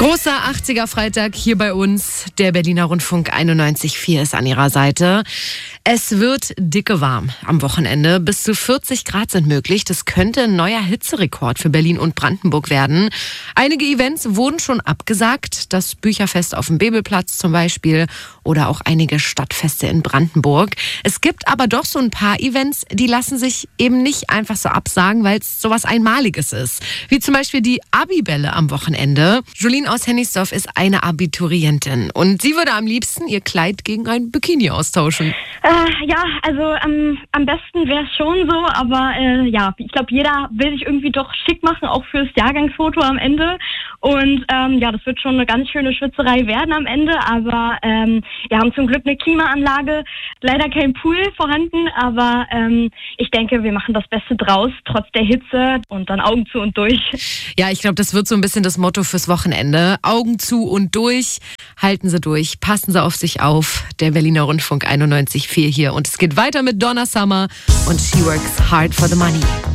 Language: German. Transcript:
Großer 80er Freitag hier bei uns. Der Berliner Rundfunk 91.4 ist an ihrer Seite. Es wird dicke warm am Wochenende. Bis zu 40 Grad sind möglich. Das könnte ein neuer Hitzerekord für Berlin und Brandenburg werden. Einige Events wurden schon abgesagt. Das Bücherfest auf dem Bebelplatz zum Beispiel oder auch einige Stadtfeste in Brandenburg. Es gibt aber doch so ein paar Events, die lassen sich eben nicht einfach so absagen, weil es sowas Einmaliges ist. Wie zum Beispiel die Abibälle am Wochenende. Julien aus Hennigsdorf ist eine Abiturientin und sie würde am liebsten ihr Kleid gegen ein Bikini austauschen. Am besten wäre es schon so, aber ich glaube, jeder will sich irgendwie doch schick machen, auch fürs Jahrgangsfoto am Ende. Und das wird schon eine ganz schöne Schwitzerei werden am Ende, aber wir haben zum Glück eine Klimaanlage, leider kein Pool vorhanden, aber ich denke, wir machen das Beste draus, trotz der Hitze und dann Augen zu und durch. Ja, ich glaube, das wird so ein bisschen das Motto fürs Wochenende. Augen zu und durch, halten Sie durch, passen Sie auf sich auf. Der Berliner Rundfunk 91.4 hier und es geht weiter mit Donna Summer und She Works Hard for the Money.